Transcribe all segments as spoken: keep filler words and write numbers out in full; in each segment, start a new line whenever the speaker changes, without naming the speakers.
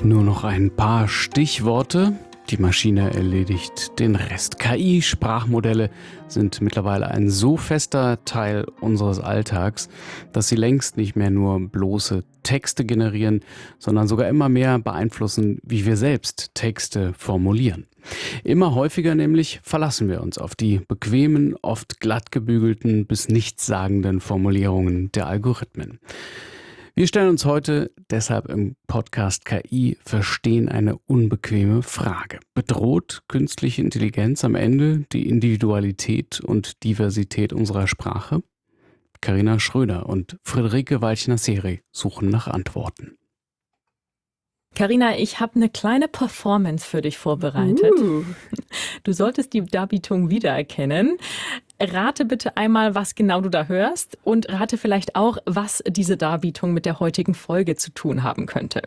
Nur noch ein paar Stichworte. Die Maschine erledigt den Rest. K I, Sprachmodelle sind mittlerweile ein so fester Teil unseres Alltags, dass sie längst nicht mehr nur bloße Texte generieren, sondern sogar immer mehr beeinflussen, wie wir selbst Texte formulieren. Immer häufiger nämlich verlassen wir uns auf die bequemen, oft glatt gebügelten bis nichtssagenden Formulierungen der Algorithmen. Wir stellen uns heute deshalb im Podcast K I verstehen eine unbequeme Frage. Bedroht künstliche Intelligenz am Ende die Individualität und Diversität unserer Sprache? Carina Schröder und Friederike Walchner-Seri suchen nach Antworten.
Carina, ich habe eine kleine Performance für dich vorbereitet.
Uh.
Du solltest die Darbietung wiedererkennen. Rate bitte einmal, was genau du da hörst und rate vielleicht auch, was diese Darbietung mit der heutigen Folge zu tun haben könnte.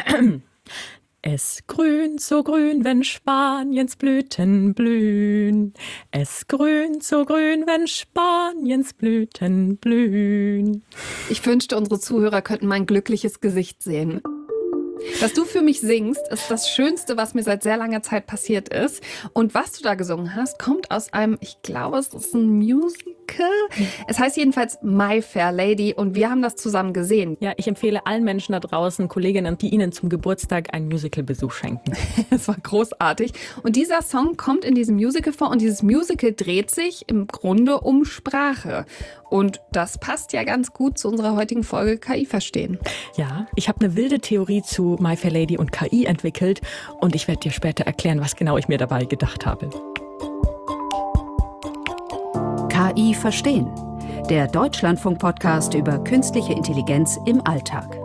Es grünt so grün, wenn Spaniens Blüten blühen. Es grünt so grün, wenn Spaniens Blüten blühen.
Ich wünschte, unsere Zuhörer könnten mein glückliches Gesicht sehen. Dass du für mich singst, ist das Schönste, was mir seit sehr langer Zeit passiert ist. Und was du da gesungen hast, kommt aus einem, ich glaube, es ist ein Musical. Es heißt jedenfalls My Fair Lady und wir haben das zusammen gesehen.
Ja, ich empfehle allen Menschen da draußen, Kolleginnen, die Ihnen zum Geburtstag einen Musicalbesuch schenken.
Es war großartig. Und dieser Song kommt in diesem Musical vor und dieses Musical dreht sich im Grunde um Sprache. Und das passt ja ganz gut zu unserer heutigen Folge K I verstehen.
Ja, ich habe eine wilde Theorie zu My Fair Lady und K I entwickelt und ich werde dir später erklären, was genau ich mir dabei gedacht habe.
K I verstehen, der Deutschlandfunk-Podcast über künstliche Intelligenz im Alltag.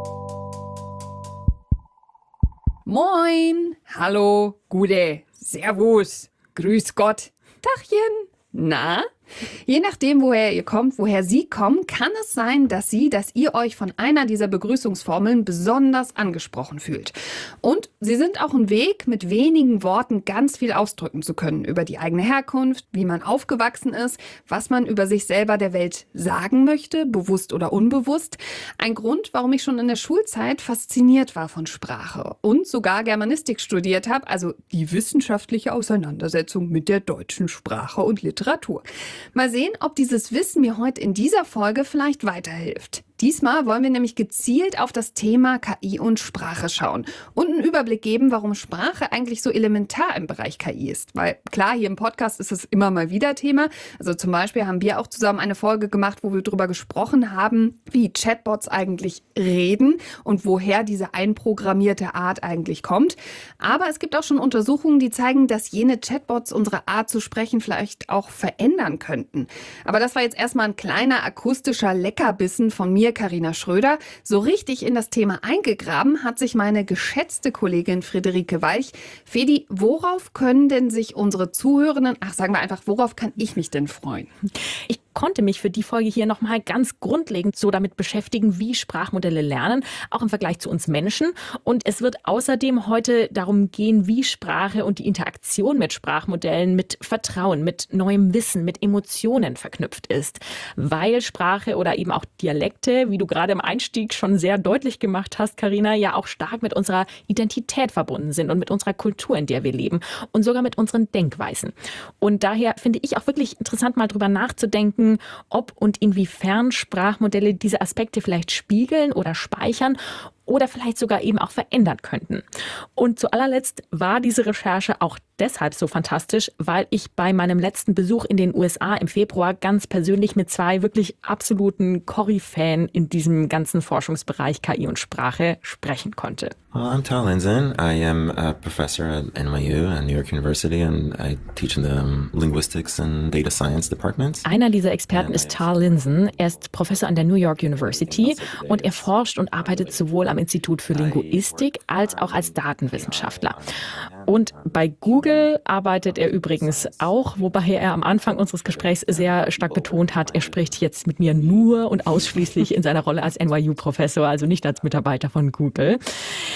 Moin, hallo, Gude, Servus, Grüß Gott, Tachchen, na? Je nachdem, woher ihr kommt, woher Sie kommen, kann es sein, dass Sie, dass ihr euch von einer dieser Begrüßungsformeln besonders angesprochen fühlt. Und sie sind auch ein Weg, mit wenigen Worten ganz viel ausdrücken zu können über die eigene Herkunft, wie man aufgewachsen ist, was man über sich selber der Welt sagen möchte, bewusst oder unbewusst. Ein Grund, warum ich schon in der Schulzeit fasziniert war von Sprache und sogar Germanistik studiert habe, also die wissenschaftliche Auseinandersetzung mit der deutschen Sprache und Literatur. Mal sehen, ob dieses Wissen mir heute in dieser Folge vielleicht weiterhilft. Diesmal wollen wir nämlich gezielt auf das Thema K I und Sprache schauen und einen Überblick geben, warum Sprache eigentlich so elementar im Bereich K I ist. Weil klar, hier im Podcast ist es immer mal wieder Thema. Also zum Beispiel haben wir auch zusammen eine Folge gemacht, wo wir darüber gesprochen haben, wie Chatbots eigentlich reden und woher diese einprogrammierte Art eigentlich kommt. Aber es gibt auch schon Untersuchungen, die zeigen, dass jene Chatbots unsere Art zu sprechen vielleicht auch verändern könnten. Aber das war jetzt erstmal ein kleiner akustischer Leckerbissen von mir, Carina Schröder. So richtig in das Thema eingegraben hat sich meine geschätzte Kollegin Friederike Walch. Fedi, worauf können denn sich unsere Zuhörenden, ach sagen wir einfach, worauf kann ich mich denn freuen?
Ich konnte mich für die Folge hier nochmal ganz grundlegend so damit beschäftigen, wie Sprachmodelle lernen, auch im Vergleich zu uns Menschen. Und es wird außerdem heute darum gehen, wie Sprache und die Interaktion mit Sprachmodellen mit Vertrauen, mit neuem Wissen, mit Emotionen verknüpft ist. Weil Sprache oder eben auch Dialekte, wie du gerade im Einstieg schon sehr deutlich gemacht hast, Carina, ja auch stark mit unserer Identität verbunden sind und mit unserer Kultur, in der wir leben und sogar mit unseren Denkweisen. Und daher finde ich auch wirklich interessant, mal drüber nachzudenken, ob und inwiefern Sprachmodelle diese Aspekte vielleicht spiegeln oder speichern oder vielleicht sogar eben auch verändern könnten. Und zu allerletzt war diese Recherche auch deshalb so fantastisch, weil ich bei meinem letzten Besuch in den U S A im Februar ganz persönlich mit zwei wirklich absoluten Koryphäen in diesem ganzen Forschungsbereich K I und Sprache sprechen konnte.
Well, I'm Tal Linzen. I am a professor at N Y U at New York University and I teach in the um, Linguistics and Data Science departments.
Einer dieser Experten ist Tal Linzen. Er ist Professor an der New York University und er forscht und arbeitet sowohl am Institut für Linguistik als auch als Datenwissenschaftler. Und bei Google arbeitet er übrigens auch, wobei er am Anfang unseres Gesprächs sehr stark betont hat, er spricht jetzt mit mir nur und ausschließlich in seiner Rolle als N Y U-Professor, also nicht als Mitarbeiter von Google.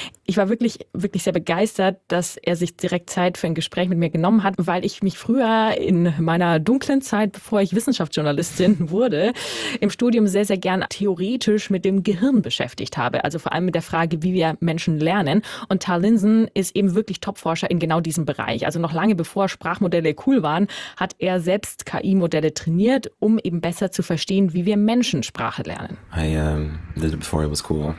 Ich war wirklich, wirklich sehr begeistert, dass er sich direkt Zeit für ein Gespräch mit mir genommen hat, weil ich mich früher in meiner dunklen Zeit, bevor ich Wissenschaftsjournalistin wurde, im Studium sehr, sehr gern theoretisch mit dem Gehirn beschäftigt habe. Also vor allem mit der Frage, wie wir Menschen lernen. Und Tal Linson ist eben wirklich Topforscher in genau diesem Bereich. Also noch lange bevor Sprachmodelle cool waren, hat er selbst K I-Modelle trainiert, um eben besser zu verstehen, wie wir Menschen Sprache lernen.
I um, did it before it was cool.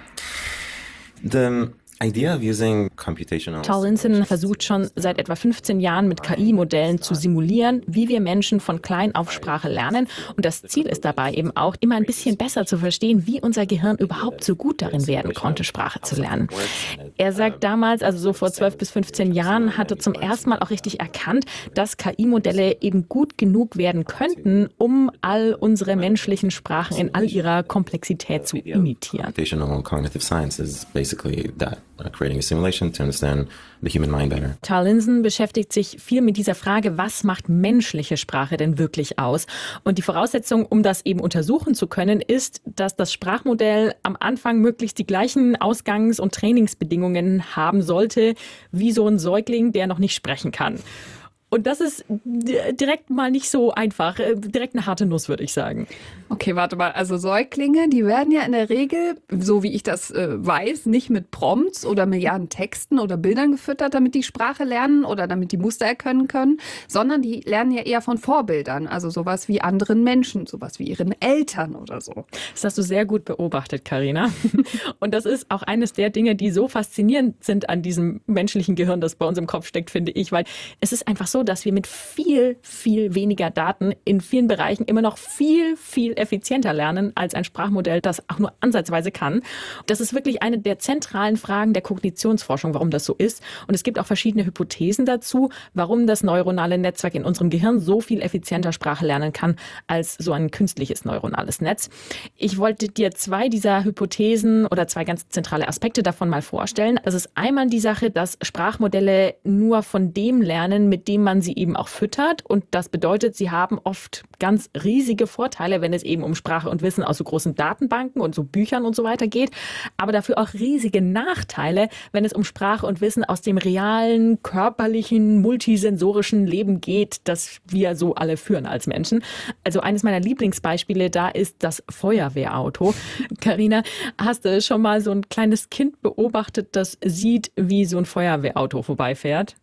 The idea of using computational...
Tal Linson versucht schon seit etwa fünfzehn Jahren mit K I-Modellen zu simulieren, wie wir Menschen von klein auf Sprache lernen. Und das Ziel ist dabei eben auch, immer ein bisschen besser zu verstehen, wie unser Gehirn überhaupt so gut darin werden konnte, Sprache zu lernen. Er sagt damals, also so vor zwölf bis fünfzehn Jahren, hatte zum ersten Mal auch richtig erkannt, dass K I-Modelle eben gut genug werden könnten, um all unsere menschlichen Sprachen in all ihrer Komplexität zu imitieren.
Computational cognitive science is basically that. Creating a simulation to understand the human mind better.
Tal Linson beschäftigt sich viel mit dieser Frage, was macht menschliche Sprache denn wirklich aus? Und die Voraussetzung, um das eben untersuchen zu können, ist, dass das Sprachmodell am Anfang möglichst die gleichen Ausgangs- und Trainingsbedingungen haben sollte, wie so ein Säugling, der noch nicht sprechen kann. Und das ist direkt mal nicht so einfach. Direkt eine harte Nuss, würde ich sagen.
Okay, warte mal. Also Säuglinge, die werden ja in der Regel, so wie ich das äh, weiß, nicht mit Prompts oder Milliarden Texten oder Bildern gefüttert, damit die Sprache lernen oder damit die Muster erkennen können, sondern die lernen ja eher von Vorbildern. Also sowas wie anderen Menschen, sowas wie ihren Eltern oder so.
Das hast du sehr gut beobachtet, Carina. Und das ist auch eines der Dinge, die so faszinierend sind an diesem menschlichen Gehirn, das bei uns im Kopf steckt, finde ich. Weil es ist einfach so, dass wir mit viel, viel weniger Daten in vielen Bereichen immer noch viel, viel effizienter lernen als ein Sprachmodell, das auch nur ansatzweise kann. Das ist wirklich eine der zentralen Fragen der Kognitionsforschung, warum das so ist. Und es gibt auch verschiedene Hypothesen dazu, warum das neuronale Netzwerk in unserem Gehirn so viel effizienter Sprache lernen kann als so ein künstliches neuronales Netz. Ich wollte dir zwei dieser Hypothesen oder zwei ganz zentrale Aspekte davon mal vorstellen. Das ist einmal die Sache, dass Sprachmodelle nur von dem lernen, mit dem man sie eben auch füttert. Und das bedeutet, sie haben oft ganz riesige Vorteile, wenn es eben um Sprache und Wissen aus so großen Datenbanken und so Büchern und so weiter geht. Aber dafür auch riesige Nachteile, wenn es um Sprache und Wissen aus dem realen, körperlichen, multisensorischen Leben geht, das wir so alle führen als Menschen. Also eines meiner Lieblingsbeispiele da ist das Feuerwehrauto. Carina, hast du schon mal so ein kleines Kind beobachtet, das sieht, wie so ein Feuerwehrauto vorbeifährt?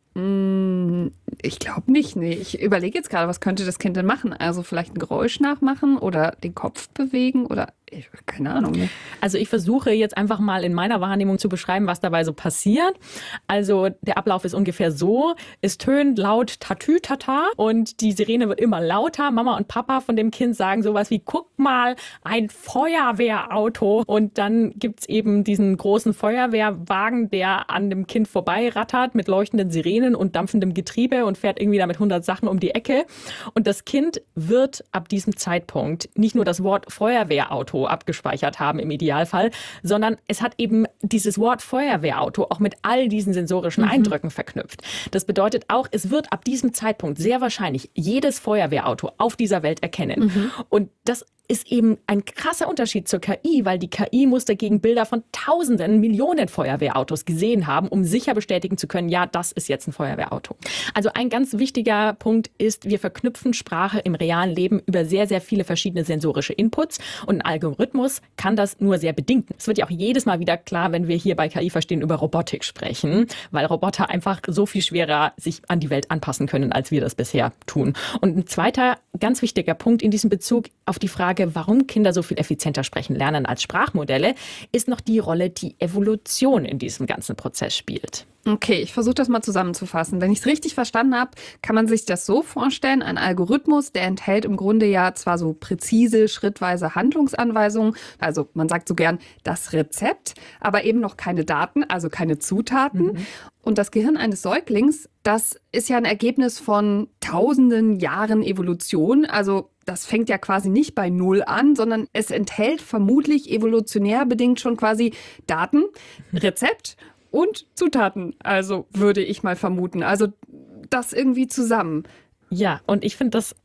Ich glaube nicht, nee. Ich überlege jetzt gerade, was könnte das Kind denn machen? Also vielleicht ein Geräusch nachmachen oder den Kopf bewegen oder ich, keine Ahnung. Ne?
Also ich versuche jetzt einfach mal in meiner Wahrnehmung zu beschreiben, was dabei so passiert. Also der Ablauf ist ungefähr so. Es tönt laut Tatü-Tata und die Sirene wird immer lauter. Mama und Papa von dem Kind sagen sowas wie, guck mal, ein Feuerwehrauto. Und dann gibt's eben diesen großen Feuerwehrwagen, der an dem Kind vorbeirattert mit leuchtenden Sirenen und dampfendem Getriebe und fährt irgendwie da mit hundert Sachen um die Ecke. Und das Kind wird ab diesem Zeitpunkt nicht nur das Wort Feuerwehrauto abgespeichert haben im Idealfall, sondern es hat eben dieses Wort Feuerwehrauto auch mit all diesen sensorischen mhm. Eindrücken verknüpft. Das bedeutet auch, es wird ab diesem Zeitpunkt sehr wahrscheinlich jedes Feuerwehrauto auf dieser Welt erkennen. Mhm. Und das ist eben ein krasser Unterschied zur K I, weil die K I muss dagegen Bilder von Tausenden, Millionen Feuerwehrautos gesehen haben, um sicher bestätigen zu können, ja, das ist jetzt ein Feuerwehrauto. Also ein ganz wichtiger Punkt ist, wir verknüpfen Sprache im realen Leben über sehr, sehr viele verschiedene sensorische Inputs und ein Algorithmus kann das nur sehr bedingt. Es wird ja auch jedes Mal wieder klar, wenn wir hier bei K I verstehen über Robotik sprechen, weil Roboter einfach so viel schwerer sich an die Welt anpassen können, als wir das bisher tun. Und ein zweiter ganz wichtiger Punkt in diesem Bezug auf die Frage, warum Kinder so viel effizienter sprechen lernen als Sprachmodelle, ist noch die Rolle, die Evolution in diesem ganzen Prozess spielt.
Okay, ich versuche das mal zusammenzufassen. Wenn ich es richtig verstanden habe, kann man sich das so vorstellen, ein Algorithmus, der enthält im Grunde ja zwar so präzise, schrittweise Handlungsanweisungen, also man sagt so gern das Rezept, aber eben noch keine Daten, also keine Zutaten. Mhm. Und das Gehirn eines Säuglings, das ist ja ein Ergebnis von tausenden Jahren Evolution, also das fängt ja quasi nicht bei Null an, sondern es enthält vermutlich evolutionär bedingt schon quasi Daten, Rezept und Zutaten, also würde ich mal vermuten. Also das irgendwie zusammen.
Ja, und ich finde das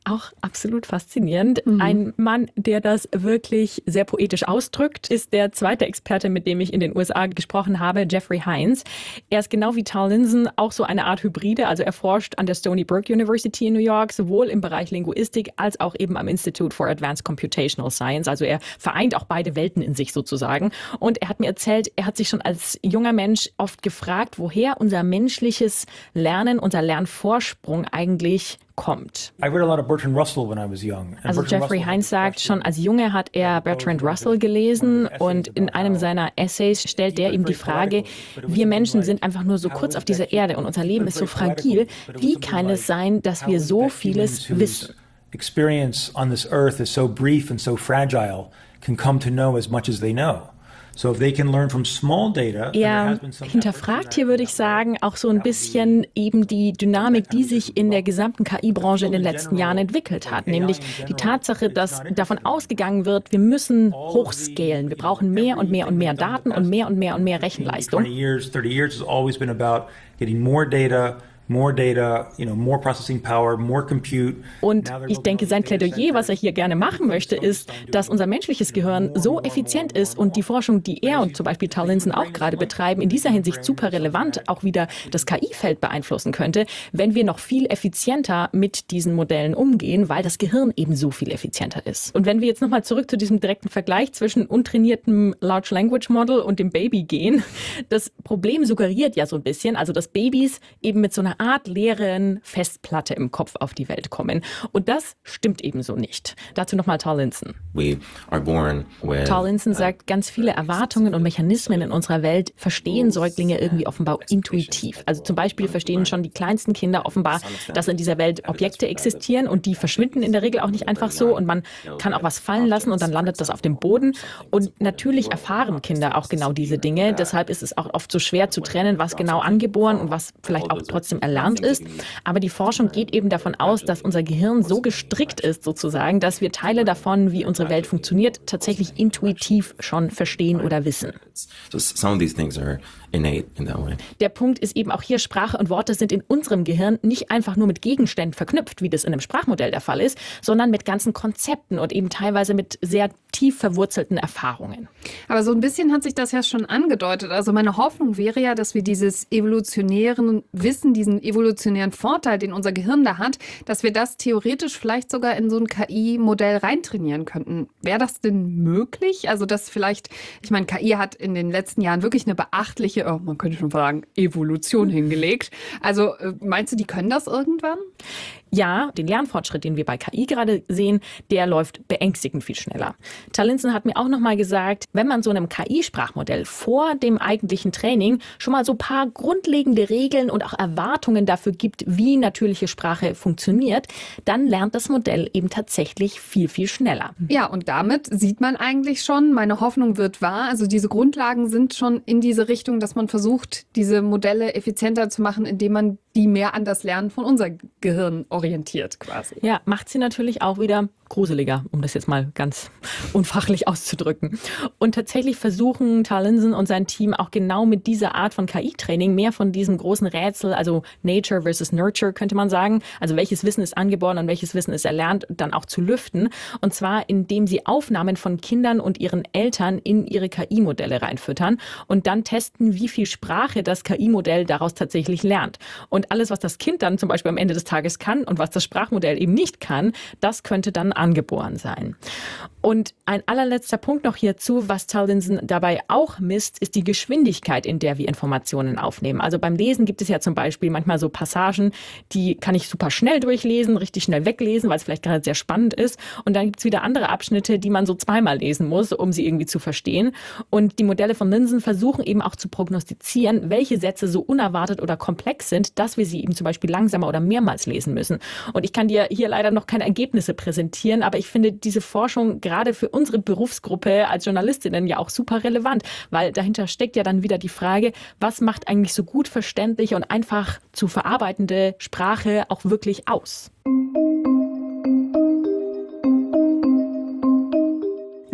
Auch absolut faszinierend.
Mhm.
Ein Mann, der das wirklich sehr poetisch ausdrückt, ist der zweite Experte, mit dem ich in den U S A gesprochen habe, Jeffrey Hines. Er ist genau wie Tal Linson auch so eine Art Hybride. Also er forscht an der Stony Brook University in New York, sowohl im Bereich Linguistik als auch eben am Institute for Advanced Computational Science. Also er vereint auch beide Welten in sich sozusagen. Und er hat mir erzählt, er hat sich schon als junger Mensch oft gefragt, woher unser menschliches Lernen, unser Lernvorsprung eigentlich kommt. Also Jeffrey Hines sagt, schon als Junge hat er Bertrand Russell gelesen und in einem seiner Essays stellt er ihm die Frage, wir Menschen sind einfach nur so kurz auf dieser Erde und unser Leben ist so fragil. Wie kann es sein, dass wir so vieles wissen?
Experience on this earth is so brief and so fragile, can come to know as much as they know. So if they can learn from small data,
er hinterfragt hier, würde ich sagen, auch so ein bisschen eben die Dynamik, die sich in der gesamten K I-Branche in den letzten Jahren entwickelt hat. Nämlich die Tatsache, dass davon ausgegangen wird, wir müssen hochscalen. Wir brauchen mehr und mehr und mehr Daten und mehr und mehr und mehr Rechenleistung.
twenty years, thirty years has always been about getting more data. More data, you know, more processing power, more compute.
Und ich denke, sein Plädoyer, was er hier gerne machen möchte, ist, dass unser menschliches Gehirn so effizient ist und die Forschung, die er und zum Beispiel Tal Linson auch gerade betreiben, in dieser Hinsicht super relevant auch wieder das K I-Feld beeinflussen könnte, wenn wir noch viel effizienter mit diesen Modellen umgehen, weil das Gehirn eben so viel effizienter ist. Und wenn wir jetzt nochmal zurück zu diesem direkten Vergleich zwischen untrainiertem Large Language Model und dem Baby gehen, das Problem suggeriert ja so ein bisschen, also dass Babys eben mit so einer Art leeren Festplatte im Kopf auf die Welt kommen. Und das stimmt ebenso nicht. Dazu nochmal Tal Linson.
We are born with,
Tal Linson sagt, ganz viele Erwartungen und Mechanismen in unserer Welt verstehen Säuglinge irgendwie offenbar intuitiv. Also zum Beispiel verstehen schon die kleinsten Kinder offenbar, dass in dieser Welt Objekte existieren und die verschwinden in der Regel auch nicht einfach so und man kann auch was fallen lassen und dann landet das auf dem Boden. Und natürlich erfahren Kinder auch genau diese Dinge. Deshalb ist es auch oft so schwer zu trennen, was genau angeboren und was vielleicht auch trotzdem erlernt ist. Aber die Forschung geht eben davon aus, dass unser Gehirn so gestrickt ist sozusagen, dass wir Teile davon, wie unsere Welt funktioniert, tatsächlich intuitiv schon verstehen oder wissen.
So some of these things are innate in that way.
Der Punkt ist eben auch hier, Sprache und Worte sind in unserem Gehirn nicht einfach nur mit Gegenständen verknüpft, wie das in einem Sprachmodell der Fall ist, sondern mit ganzen Konzepten und eben teilweise mit sehr tief verwurzelten Erfahrungen.
Aber so ein bisschen hat sich das ja schon angedeutet. Also meine Hoffnung wäre ja, dass wir dieses evolutionären Wissen, diesen evolutionären Vorteil, den unser Gehirn da hat, dass wir das theoretisch vielleicht sogar in so ein K I-Modell reintrainieren könnten. Wäre das denn möglich? Also dass vielleicht, ich meine, K I hat in den letzten Jahren wirklich eine beachtliche, oh, man könnte schon sagen, Evolution hingelegt. Also meinst du, die können das irgendwann?
Ja, den Lernfortschritt, den wir bei K I gerade sehen, der läuft beängstigend viel schneller. Tal Linson hat mir auch noch mal gesagt, wenn man so einem K I-Sprachmodell vor dem eigentlichen Training schon mal so ein paar grundlegende Regeln und auch Erwartungen dafür gibt, wie natürliche Sprache funktioniert, dann lernt das Modell eben tatsächlich viel, viel schneller.
Ja, und damit sieht man eigentlich schon, meine Hoffnung wird wahr. Also diese Grundlagen sind schon in diese Richtung, dass man versucht, diese Modelle effizienter zu machen, indem man die mehr an das Lernen von unserem Gehirn orientiert quasi.
Ja, macht sie natürlich auch wieder gruseliger, um das jetzt mal ganz unfachlich auszudrücken. Und tatsächlich versuchen Tal Linson und sein Team auch genau mit dieser Art von K I-Training mehr von diesem großen Rätsel, also Nature versus Nurture, könnte man sagen, also welches Wissen ist angeboren und welches Wissen ist erlernt, dann auch zu lüften. Und zwar, indem sie Aufnahmen von Kindern und ihren Eltern in ihre K I-Modelle reinfüttern und dann testen, wie viel Sprache das K I-Modell daraus tatsächlich lernt. Und alles, was das Kind dann zum Beispiel am Ende des Tages kann und was das Sprachmodell eben nicht kann, das könnte dann angeboren sein. Und ein allerletzter Punkt noch hierzu, was Tal Linson dabei auch misst, ist die Geschwindigkeit, in der wir Informationen aufnehmen. Also beim Lesen gibt es ja zum Beispiel manchmal so Passagen, die kann ich super schnell durchlesen, richtig schnell weglesen, weil es vielleicht gerade sehr spannend ist. Und dann gibt es wieder andere Abschnitte, die man so zweimal lesen muss, um sie irgendwie zu verstehen. Und die Modelle von Linson versuchen eben auch zu prognostizieren, welche Sätze so unerwartet oder komplex sind, dass wir sie eben zum Beispiel langsamer oder mehrmals lesen müssen. Und ich kann dir hier leider noch keine Ergebnisse präsentieren, aber ich finde diese Forschung gerade für unsere Berufsgruppe als Journalistinnen ja auch super relevant, weil dahinter steckt ja dann wieder die Frage, was macht eigentlich so gut verständliche und einfach zu verarbeitende Sprache auch wirklich aus?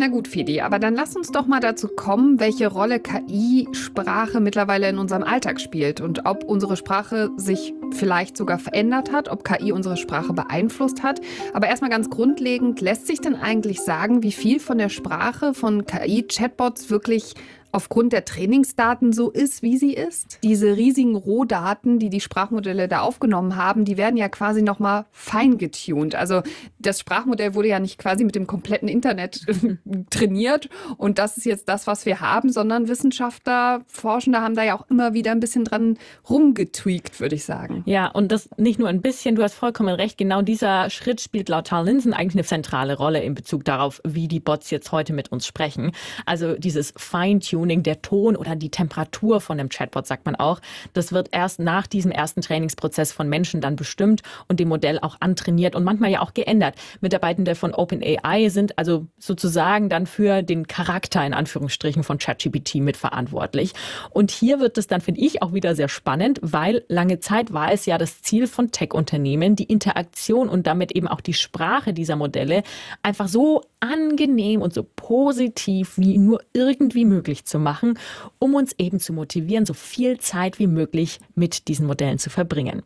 Na gut, Fedi, aber dann lass uns doch mal dazu kommen, welche Rolle K I-Sprache mittlerweile in unserem Alltag spielt und ob unsere Sprache sich vielleicht sogar verändert hat, ob K I unsere Sprache beeinflusst hat. Aber erstmal ganz grundlegend, lässt sich denn eigentlich sagen, wie viel von der Sprache von K I-Chatbots wirklich aufgrund der Trainingsdaten so ist, wie sie ist? Diese riesigen Rohdaten, die die Sprachmodelle da aufgenommen haben, die werden ja quasi nochmal feingetuned. Also das Sprachmodell wurde ja nicht quasi mit dem kompletten Internet trainiert und das ist jetzt das, was wir haben, sondern Wissenschaftler, Forschende haben da ja auch immer wieder ein bisschen dran rumgetweakt, würde ich sagen.
Ja, und das nicht nur ein bisschen, du hast vollkommen recht, genau dieser Schritt spielt laut Tal Linson eigentlich eine zentrale Rolle in Bezug darauf, wie die Bots jetzt heute mit uns sprechen. Also dieses Feintuning, der Ton oder die Temperatur von dem Chatbot, sagt man auch, das wird erst nach diesem ersten Trainingsprozess von Menschen dann bestimmt und dem Modell auch antrainiert und manchmal ja auch geändert. Mitarbeitende von OpenAI sind also sozusagen dann für den Charakter in Anführungsstrichen von ChatGPT mitverantwortlich. Und hier wird es dann, finde ich, auch wieder sehr spannend, weil lange Zeit war es ja das Ziel von Tech-Unternehmen, die Interaktion und damit eben auch die Sprache dieser Modelle einfach so angenehm und so positiv wie nur irgendwie möglich zu machen, um uns eben zu motivieren, so viel Zeit wie möglich mit diesen Modellen zu verbringen.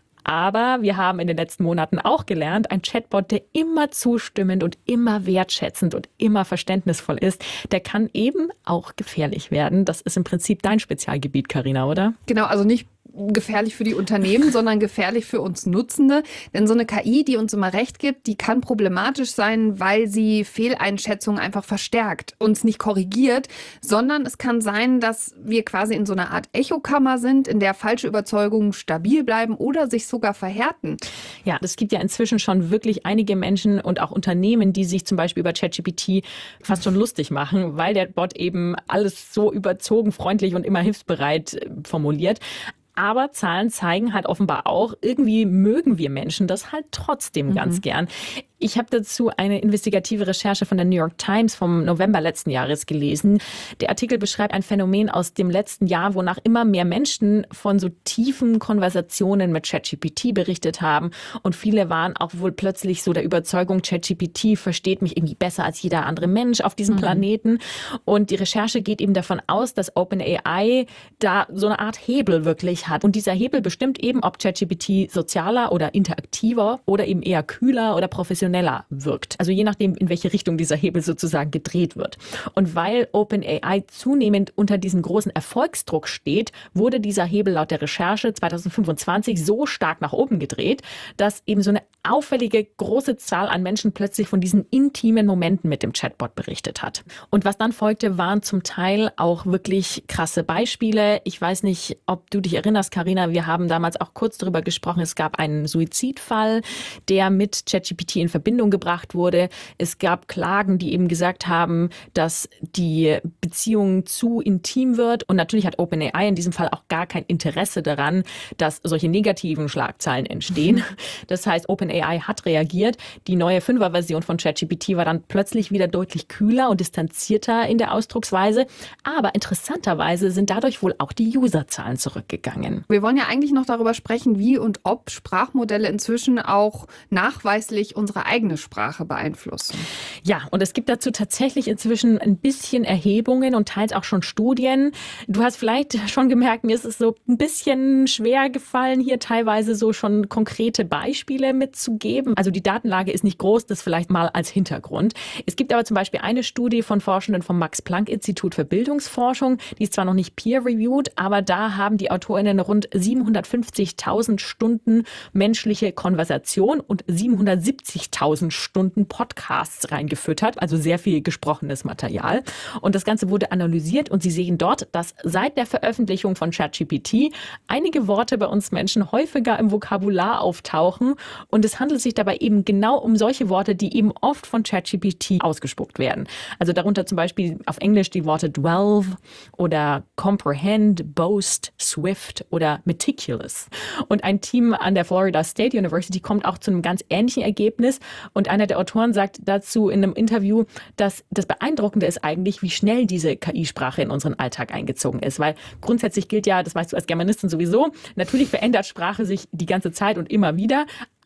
Aber wir haben in den letzten Monaten auch gelernt, ein Chatbot, der immer zustimmend und immer wertschätzend und immer verständnisvoll ist, der kann eben auch gefährlich werden. Das ist im Prinzip dein Spezialgebiet, Carina, oder?
Genau, also nicht gefährlich für die Unternehmen, sondern gefährlich für uns Nutzende. Denn so eine K I, die uns immer recht gibt, die kann problematisch sein, weil sie Fehleinschätzungen einfach verstärkt, uns nicht korrigiert, sondern es kann sein, dass wir quasi in so einer Art Echokammer sind, in der falsche Überzeugungen stabil bleiben oder sich sogar verhärten.
Ja, es gibt ja inzwischen schon wirklich einige Menschen und auch Unternehmen, die sich zum Beispiel über ChatGPT fast schon lustig machen, weil der Bot eben alles so überzogen, freundlich und immer hilfsbereit formuliert. Aber Zahlen zeigen halt offenbar auch, irgendwie mögen wir Menschen das halt trotzdem mhm. ganz gern. Ich habe dazu eine investigative Recherche von der New York Times vom November letzten Jahres gelesen. Der Artikel beschreibt ein Phänomen aus dem letzten Jahr, wonach immer mehr Menschen von so tiefen Konversationen mit ChatGPT berichtet haben. Und viele waren auch wohl plötzlich so der Überzeugung, ChatGPT versteht mich irgendwie besser als jeder andere Mensch auf diesem mhm. Planeten. Und die Recherche geht eben davon aus, dass OpenAI da so eine Art Hebel wirklich hat. Und dieser Hebel bestimmt eben, ob ChatGPT sozialer oder interaktiver oder eben eher kühler oder professioneller wirkt. Also je nachdem, in welche Richtung dieser Hebel sozusagen gedreht wird. Und weil OpenAI zunehmend unter diesem großen Erfolgsdruck steht, wurde dieser Hebel laut der Recherche zwanzig fünfundzwanzig so stark nach oben gedreht, dass eben so eine auffällige große Zahl an Menschen plötzlich von diesen intimen Momenten mit dem Chatbot berichtet hat. Und was dann folgte, waren zum Teil auch wirklich krasse Beispiele. Ich weiß nicht, ob du dich erinnerst, Carina, wir haben damals auch kurz darüber gesprochen. Es gab einen Suizidfall, der mit ChatGPT in Verbindung gebracht wurde. Es gab Klagen, die eben gesagt haben, dass die Beziehung zu intim wird. Und natürlich hat OpenAI in diesem Fall auch gar kein Interesse daran, dass solche negativen Schlagzeilen entstehen. Das heißt, OpenAI hat reagiert. Die neue Fünfer-Version von ChatGPT war dann plötzlich wieder deutlich kühler und distanzierter in der Ausdrucksweise. Aber interessanterweise sind dadurch wohl auch die Userzahlen zurückgegangen.
Wir wollen ja eigentlich noch darüber sprechen, wie und ob Sprachmodelle inzwischen auch nachweislich unsere eigene Sprache beeinflussen.
Ja, und es gibt dazu tatsächlich inzwischen ein bisschen Erhebungen und teils auch schon Studien. Du hast vielleicht schon gemerkt, mir ist es so ein bisschen schwer gefallen, hier teilweise so schon konkrete Beispiele mitzugeben. Also die Datenlage ist nicht groß, das vielleicht mal als Hintergrund. Es gibt aber zum Beispiel eine Studie von Forschenden vom Max-Planck-Institut für Bildungsforschung. Die ist zwar noch nicht peer-reviewed, aber da haben die AutorInnen rund siebenhundertfünfzigtausend Stunden menschliche Konversation und siebenhundertsiebzigtausend Stunden Podcasts reingefüttert, also sehr viel gesprochenes Material. Und das Ganze wurde analysiert und Sie sehen dort, dass seit der Veröffentlichung von ChatGPT einige Worte bei uns Menschen häufiger im Vokabular auftauchen. Und es handelt sich dabei eben genau um solche Worte, die eben oft von ChatGPT ausgespuckt werden. Also darunter zum Beispiel auf Englisch die Worte dwelve oder comprehend, boast, swift oder meticulous. Und ein Team an der Florida State University kommt auch zu einem ganz ähnlichen Ergebnis. Und einer der Autoren sagt dazu in einem Interview, dass das Beeindruckende ist eigentlich, wie schnell diese K I-Sprache in unseren Alltag eingezogen ist. Weil grundsätzlich gilt ja, das weißt du als Germanistin sowieso, natürlich verändert Sprache sich die ganze Zeit und immer wieder.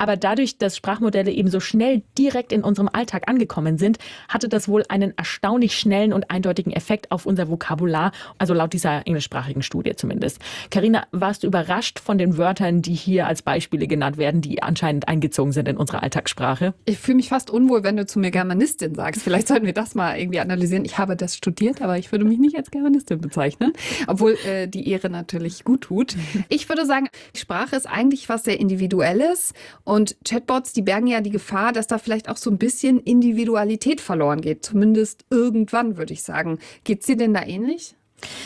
Aber dadurch, dass Sprachmodelle eben so schnell direkt in unserem Alltag angekommen sind, hatte das wohl einen erstaunlich schnellen und eindeutigen Effekt auf unser Vokabular, also laut dieser englischsprachigen Studie zumindest. Carina, warst du überrascht von den Wörtern, die hier als Beispiele genannt werden, die anscheinend eingezogen sind in unsere Alltagssprache?
Ich fühle mich fast unwohl, wenn du zu mir Germanistin sagst. Vielleicht sollten wir das mal irgendwie analysieren. Ich habe das studiert, aber ich würde mich nicht als Germanistin bezeichnen, obwohl äh, die Ehre natürlich gut tut. Ich würde sagen, Sprache ist eigentlich was sehr Individuelles und Chatbots, die bergen ja die Gefahr, dass da vielleicht auch so ein bisschen Individualität verloren geht. Zumindest irgendwann, würde ich sagen. Geht's dir denn da ähnlich?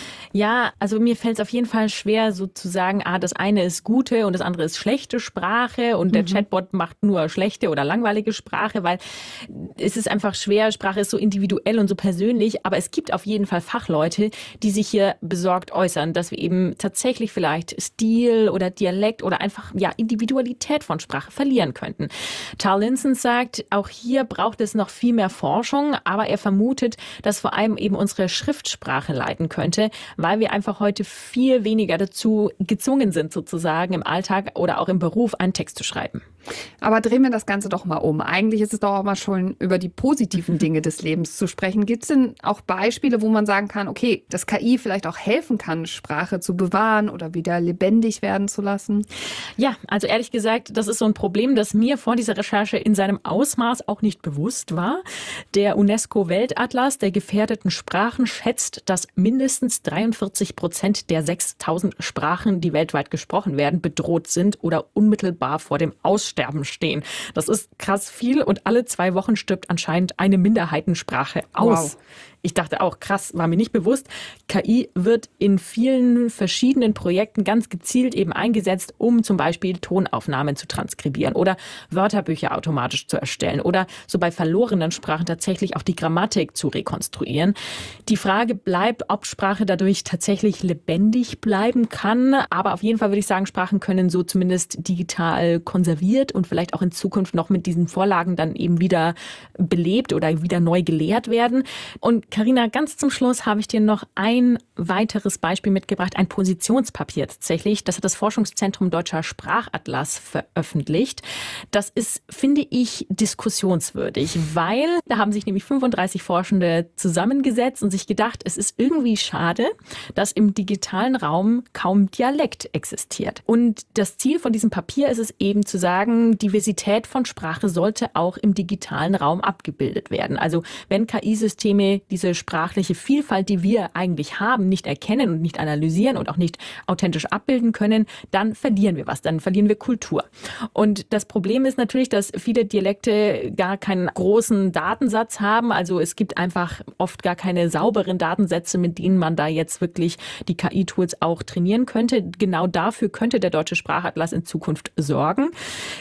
Ja, also mir fällt es auf jeden Fall schwer, so zu sagen, ah, das eine ist gute und das andere ist schlechte Sprache und der mhm. Chatbot macht nur schlechte oder langweilige Sprache, weil es ist einfach schwer, Sprache ist so individuell und so persönlich, aber es gibt auf jeden Fall Fachleute, die sich hier besorgt äußern, dass wir eben tatsächlich vielleicht Stil oder Dialekt oder einfach ja Individualität von Sprache verlieren könnten. Tal Linson sagt, auch hier braucht es noch viel mehr Forschung, aber er vermutet, dass vor allem eben unsere Schriftsprache leiden könnte, weil wir einfach heute viel weniger dazu gezwungen sind, sozusagen im Alltag oder auch im Beruf einen Text zu schreiben.
Aber drehen wir das Ganze doch mal um. Eigentlich ist es doch auch mal schon über die positiven Dinge des Lebens zu sprechen. Gibt es denn auch Beispiele, wo man sagen kann, okay, dass K I vielleicht auch helfen kann, Sprache zu bewahren oder wieder lebendig werden zu lassen?
Ja, also ehrlich gesagt, das ist so ein Problem, das mir vor dieser Recherche in seinem Ausmaß auch nicht bewusst war. Der UNESCO-Weltatlas der gefährdeten Sprachen schätzt, dass mindestens dreiundvierzig Prozent der sechstausend Sprachen, die weltweit gesprochen werden, bedroht sind oder unmittelbar vor dem Aussterben stehen. Das ist krass viel und alle zwei Wochen stirbt anscheinend eine Minderheitensprache aus. Wow. Ich dachte auch, krass, war mir nicht bewusst. K I wird in vielen verschiedenen Projekten ganz gezielt eben eingesetzt, um zum Beispiel Tonaufnahmen zu transkribieren oder Wörterbücher automatisch zu erstellen oder so bei verlorenen Sprachen tatsächlich auch die Grammatik zu rekonstruieren. Die Frage bleibt, ob Sprache dadurch tatsächlich lebendig bleiben kann. Aber auf jeden Fall würde ich sagen, Sprachen können so zumindest digital konserviert und vielleicht auch in Zukunft noch mit diesen Vorlagen dann eben wieder belebt oder wieder neu gelehrt werden. Und Carina, ganz zum Schluss habe ich dir noch ein weiteres Beispiel mitgebracht, ein Positionspapier tatsächlich. Das hat das Forschungszentrum Deutscher Sprachatlas veröffentlicht. Das ist, finde ich, diskussionswürdig, weil da haben sich nämlich fünfunddreißig Forschende zusammengesetzt und sich gedacht, es ist irgendwie schade, dass im digitalen Raum kaum Dialekt existiert. Und das Ziel von diesem Papier ist es eben zu sagen, Diversität von Sprache sollte auch im digitalen Raum abgebildet werden. Also wenn K I-Systeme diese sprachliche Vielfalt, die wir eigentlich haben, nicht erkennen und nicht analysieren und auch nicht authentisch abbilden können, dann verlieren wir was, dann verlieren wir Kultur. Und das Problem ist natürlich, dass viele Dialekte gar keinen großen Datensatz haben. Also es gibt einfach oft gar keine sauberen Datensätze, mit denen man da jetzt wirklich die K I-Tools auch trainieren könnte. Genau dafür könnte der Deutsche Sprachatlas in Zukunft sorgen.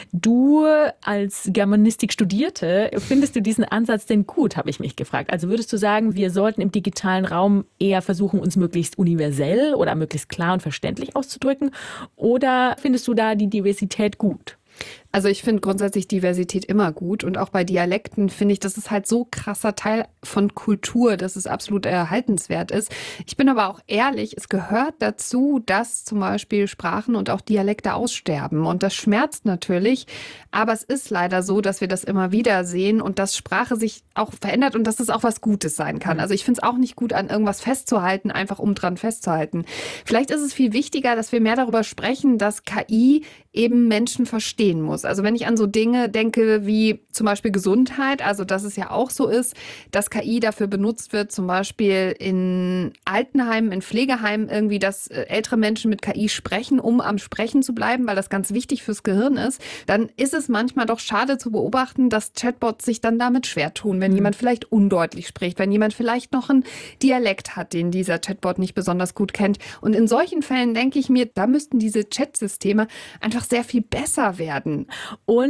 Du als Germanistik-Studierte, findest du diesen Ansatz denn gut, habe ich mich gefragt. Also würdest du sagen, wir sollten im digitalen Raum eher versuchen, uns möglichst universell oder möglichst klar und verständlich auszudrücken? Oder findest du da die Diversität gut?
Also ich finde grundsätzlich Diversität immer gut und auch bei Dialekten finde ich, das ist halt so krasser Teil von Kultur, dass es absolut erhaltenswert ist. Ich bin aber auch ehrlich, es gehört dazu, dass zum Beispiel Sprachen und auch Dialekte aussterben und das schmerzt natürlich, aber es ist leider so, dass wir das immer wieder sehen und dass Sprache sich auch verändert und dass es auch was Gutes sein kann. Also ich finde es auch nicht gut, an irgendwas festzuhalten, einfach um dran festzuhalten. Vielleicht ist es viel wichtiger, dass wir mehr darüber sprechen, dass K I eben Menschen verstehen muss. Also wenn ich an so Dinge denke wie zum Beispiel Gesundheit, also dass es ja auch so ist, dass K I dafür benutzt wird, zum Beispiel in Altenheimen, in Pflegeheimen irgendwie, dass ältere Menschen mit K I sprechen, um am Sprechen zu bleiben, weil das ganz wichtig fürs Gehirn ist, dann ist es manchmal doch schade zu beobachten, dass Chatbots sich dann damit schwer tun, wenn mhm. jemand vielleicht undeutlich spricht, wenn jemand vielleicht noch einen Dialekt hat, den dieser Chatbot nicht besonders gut kennt. Und in solchen Fällen denke ich mir, da müssten diese Chatsysteme einfach sehr viel besser werden.
Und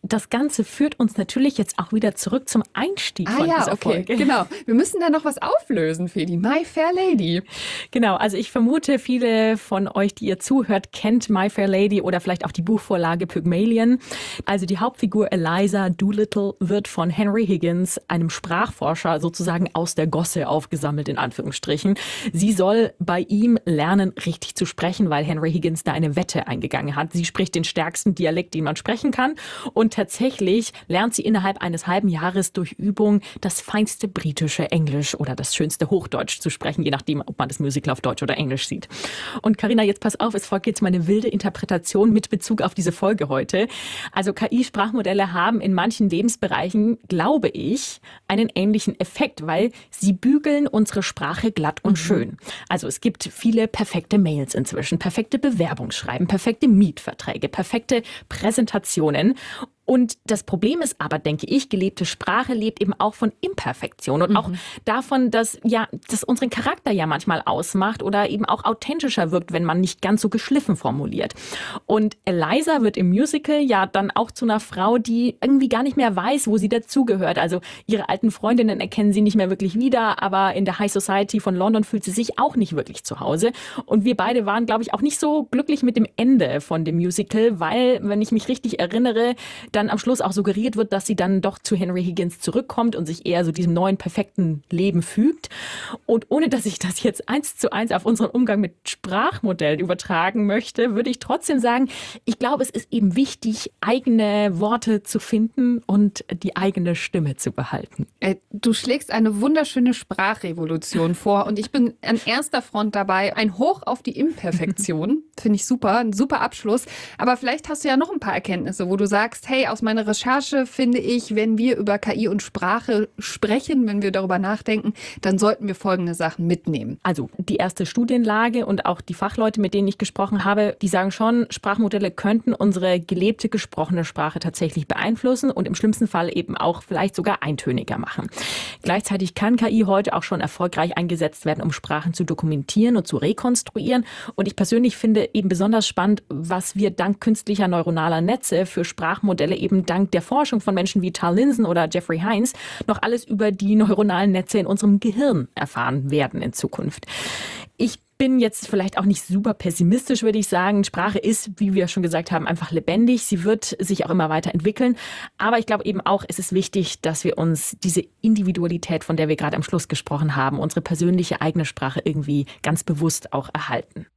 das Ganze führt uns natürlich jetzt auch wieder zurück zum Einstieg
Ah
von
ja,
dieser
okay,
Folge.
genau. Wir müssen da noch was auflösen, Fedi. My Fair Lady.
Genau, also ich vermute, viele von euch, die ihr zuhört, kennt My Fair Lady oder vielleicht auch die Buchvorlage Pygmalion. Also die Hauptfigur Eliza Doolittle wird von Henry Higgins, einem Sprachforscher, sozusagen aus der Gosse aufgesammelt, in Anführungsstrichen. Sie soll bei ihm lernen, richtig zu sprechen, weil Henry Higgins da eine Wette eingegangen hat. Sie spricht den stärksten Dialekt, den man sprechen kann. Und tatsächlich lernt sie innerhalb eines halben Jahres durch Übung das feinste britische Englisch oder das schönste Hochdeutsch zu sprechen, je nachdem, ob man das Musical auf Deutsch oder Englisch sieht. Und Carina, jetzt pass auf, es folgt jetzt meine wilde Interpretation mit Bezug auf diese Folge heute. Also K I-Sprachmodelle haben in manchen Lebensbereichen, glaube ich, einen ähnlichen Effekt, weil sie bügeln unsere Sprache glatt und mhm. schön. Also es gibt viele perfekte Mails inzwischen, perfekte Bewerbungsschreiben, perfekte Mietverträge, perfekte Präsentationen. Und das Problem ist aber, denke ich, gelebte Sprache lebt eben auch von Imperfektion und mhm. auch davon, dass ja, das unseren Charakter ja manchmal ausmacht oder eben auch authentischer wirkt, wenn man nicht ganz so geschliffen formuliert. Und Eliza wird im Musical ja dann auch zu einer Frau, die irgendwie gar nicht mehr weiß, wo sie dazugehört. Also ihre alten Freundinnen erkennen sie nicht mehr wirklich wieder, aber in der High Society von London fühlt sie sich auch nicht wirklich zu Hause. Und wir beide waren, glaube ich, auch nicht so glücklich mit dem Ende von dem Musical, weil, wenn ich mich richtig erinnere, dann am Schluss auch suggeriert wird, dass sie dann doch zu Henry Higgins zurückkommt und sich eher so diesem neuen, perfekten Leben fügt. Und ohne, dass ich das jetzt eins zu eins auf unseren Umgang mit Sprachmodellen übertragen möchte, würde ich trotzdem sagen, ich glaube, es ist eben wichtig, eigene Worte zu finden und die eigene Stimme zu behalten.
Du schlägst eine wunderschöne Sprachrevolution vor und ich bin an erster Front dabei. Ein Hoch auf die Imperfektion. Finde ich super, ein super Abschluss. Aber vielleicht hast du ja noch ein paar Erkenntnisse, wo du sagst, hey, aus meiner Recherche finde ich, wenn wir über K I und Sprache sprechen, wenn wir darüber nachdenken, dann sollten wir folgende Sachen mitnehmen.
Also die erste Studienlage und auch die Fachleute, mit denen ich gesprochen habe, die sagen schon, Sprachmodelle könnten unsere gelebte gesprochene Sprache tatsächlich beeinflussen und im schlimmsten Fall eben auch vielleicht sogar eintöniger machen. Gleichzeitig kann K I heute auch schon erfolgreich eingesetzt werden, um Sprachen zu dokumentieren und zu rekonstruieren. Und ich persönlich finde eben besonders spannend, was wir dank künstlicher neuronaler Netze für Sprachmodelle eben dank der Forschung von Menschen wie Tal Linson oder Jeffrey Hines noch alles über die neuronalen Netze in unserem Gehirn erfahren werden in Zukunft. Ich bin jetzt vielleicht auch nicht super pessimistisch, würde ich sagen. Sprache ist, wie wir schon gesagt haben, einfach lebendig. Sie wird sich auch immer weiter entwickeln. Aber ich glaube eben auch, es ist wichtig, dass wir uns diese Individualität, von der wir gerade am Schluss gesprochen haben, unsere persönliche eigene Sprache irgendwie ganz bewusst auch erhalten.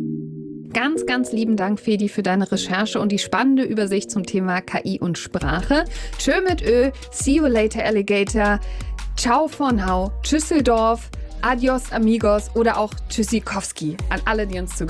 Ganz, ganz lieben Dank, Fedi, für deine Recherche und die spannende Übersicht zum Thema K I und Sprache. Tschö mit Ö, see you later, Alligator. Ciao von Hau, Tschüsseldorf, adios amigos oder auch Tschüssikowski an alle, die uns zugehört haben.